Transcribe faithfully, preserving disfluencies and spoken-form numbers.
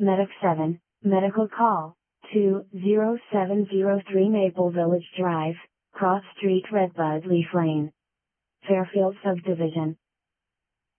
Medic seven, medical call, two zero seven zero three Maple Village Drive, Cross Street, Redbud Leaf Lane, Fairfield Subdivision.